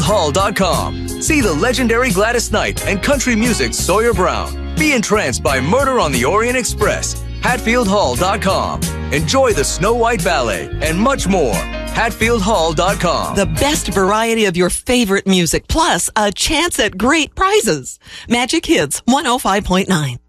HatfieldHall.com. See the legendary Gladys Knight and country music Sawyer Brown. Be entranced by Murder on the Orient Express. HatfieldHall.com. Enjoy the Snow White Ballet and much more. HatfieldHall.com. The best variety of your favorite music, plus a chance at great prizes. Magic Hits 105.9.